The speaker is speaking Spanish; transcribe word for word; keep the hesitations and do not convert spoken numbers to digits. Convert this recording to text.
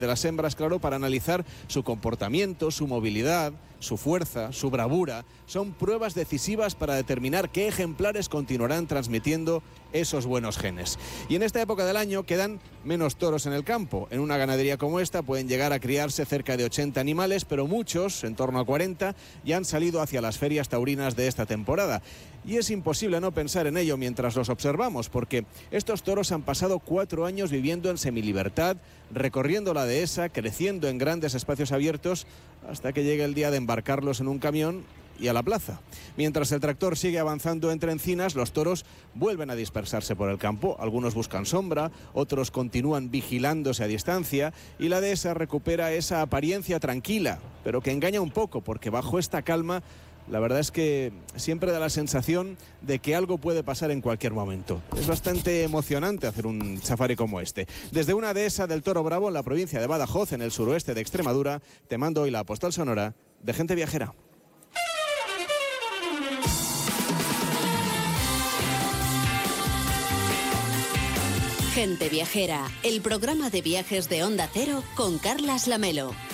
de las hembras, claro, para analizar su comportamiento, su movilidad, su fuerza, su bravura. Son pruebas decisivas para determinar qué ejemplares continuarán transmitiendo esos buenos genes. Y en esta época del año quedan menos toros en el campo. En una ganadería como esta pueden llegar a criarse cerca de ochenta animales, pero muchos, en torno a cuarenta, ya han salido hacia las ferias taurinas de esta temporada. Y es imposible no pensar en ello mientras los observamos, porque estos toros han pasado cuatro años viviendo en semilibertad, recorriendo la dehesa, creciendo en grandes espacios abiertos, hasta que llegue el día de embarcarlos en un camión y a la plaza. Mientras el tractor sigue avanzando entre encinas, los toros vuelven a dispersarse por el campo. Algunos buscan sombra, otros continúan vigilándose a distancia y la dehesa recupera esa apariencia tranquila, pero que engaña un poco, porque bajo esta calma la verdad es que siempre da la sensación de que algo puede pasar en cualquier momento. Es bastante emocionante hacer un safari como este. Desde una dehesa del Toro Bravo en la provincia de Badajoz, en el suroeste de Extremadura, te mando hoy la postal sonora de Gente Viajera. Gente Viajera, el programa de viajes de Onda Cero con Carlas Lamelo.